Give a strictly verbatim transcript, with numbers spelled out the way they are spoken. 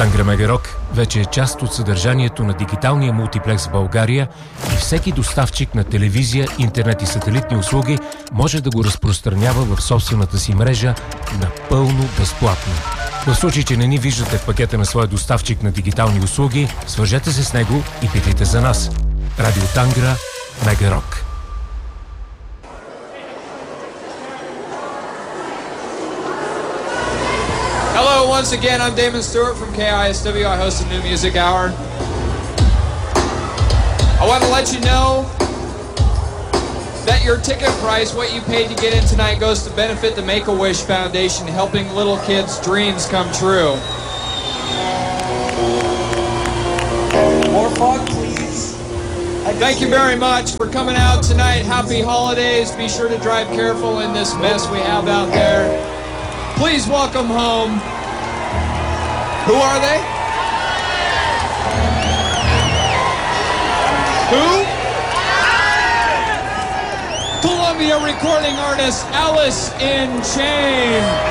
Тангра Мега Рок вече е част от съдържанието на дигиталния мултиплекс в България и всеки доставчик на телевизия, интернет и сателитни услуги може да го разпространява в собствената си мрежа напълно безплатно. В случай, че не ни виждате в пакета на своя доставчик на дигитални услуги, свържете се с него и питайте за нас. Радио Тангра Мега Рок. Hello, once again, I'm Damon Stewart from K I S W. I host a New Music Hour. I want to let you know that your ticket price, what you paid to get in tonight, goes to benefit the Make-A-Wish Foundation, helping little kids' dreams come true. More fog, please. Thank you very much for coming out tonight. Happy holidays. Be sure to drive careful in this mess we have out there. Please welcome home. Who are they? Who? Columbia recording artist Alice in Chains.